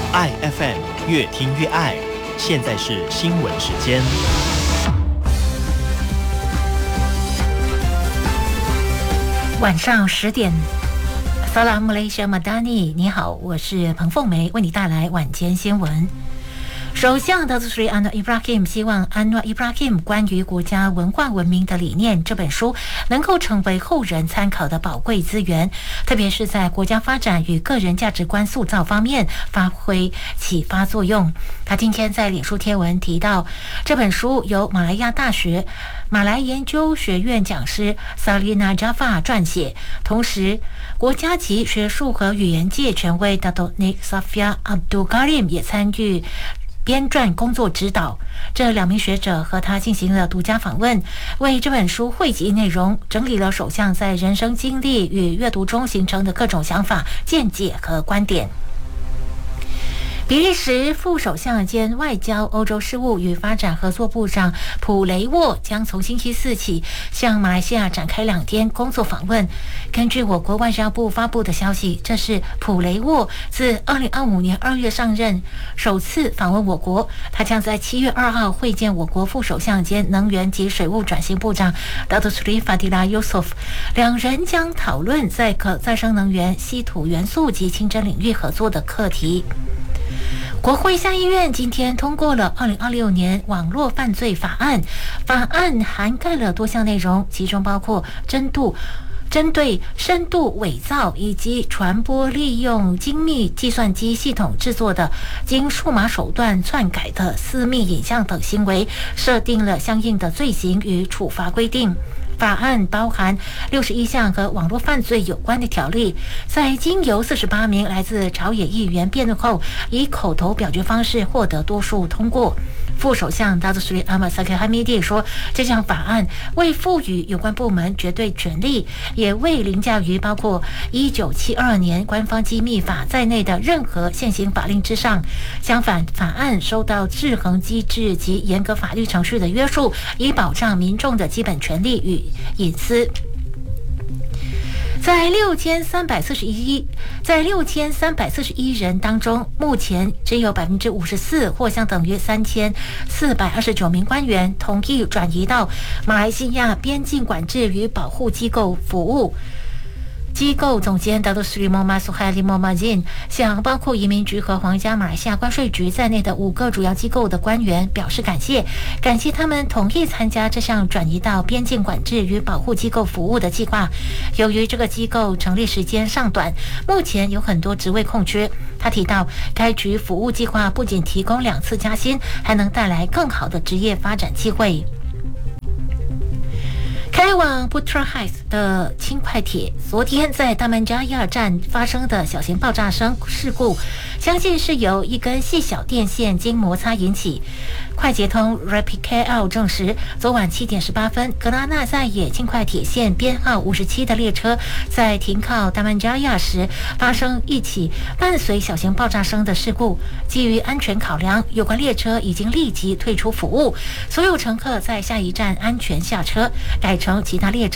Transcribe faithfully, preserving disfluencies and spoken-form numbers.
爱 F M 越听越爱，现在是新闻时间。 晚上十点 Salam Malaysia Madani， 你好，我是彭凤梅，为你带来晚间新闻。首相达祖斯里安诺伊布拉希姆希望安诺伊布拉希姆关于国家文化文明的理念这本书能够成为后人参考的宝贵资源，特别是在国家发展与个人价值观塑造方面发挥启发作用。他今天在脸书贴文提到，这本书由马来亚大学马来研究学院讲师萨丽娜扎法撰写，同时国家级学术和语言界权威 Dato' Nik Safia Abdul Karim 也参与编撰工作指导。这两名学者和他进行了独家访问，为这本书汇集内容，整理了首相在人生经历与阅读中形成的各种想法、见解和观点。比利时副首相兼外交、欧洲事务与发展合作部长普雷沃将从星期四起向马来西亚展开两天工作访问。根据我国外交部发布的消息，这是普雷沃自二零二五年二月上任首次访问我国。他将在七月二号会见我国副首相兼能源及水务转型部长 Dato' Sri Fadila Yusof， 两人将讨论在可再生能源、稀土元素及清真领域合作的课题。国会下议院今天通过了二零二六年网络犯罪法案，法案涵盖了多项内容，其中包括针对针对深度伪造以及传播利用精密计算机系统制作的经数码手段篡改的私密影像等行为，设定了相应的罪行与处罚规定。法案包含六十一项和网络犯罪有关的条例，在经由四十八名来自朝野议员辩论后，以口头表决方式获得多数通过。副首相达祖斯里阿马萨克哈米蒂说，这项法案为赋予有关部门绝对权力，也未凌驾于包括一九七二年官方机密法在内的任何现行法令之上。相反，法案受到制衡机制及严格法律程序的约束，以保障民众的基本权利与隐私。在六千三百四十一在六千三百四十一人当中，目前只有百分之五十四，或相等于三千四百二十九名官员同意转移到马来西亚边境管制与保护机构服务。机构总监达多斯里莫马苏海利莫马金向包括移民局和皇家马来西亚关税局在内的五个主要机构的官员表示感谢，感谢他们同意参加这项转移到边境管制与保护机构服务的计划。由于这个机构成立时间尚短，目前有很多职位空缺。他提到，该局服务计划不仅提供两次加薪，还能带来更好的职业发展机会。开往 Putra Heights 的轻快铁昨天在大曼加亚站发生的小型爆炸声事故，相信是由一根细小电线经摩擦引起。快捷通 Rapid K L 证实，昨晚七点十八分，格拉纳塞野轻快铁线编号五十七的列车在停靠大曼加亚时发生一起伴随小型爆炸声的事故。基于安全考量，有关列车已经立即退出服务，所有乘客在下一站安全下车，改乘其他列车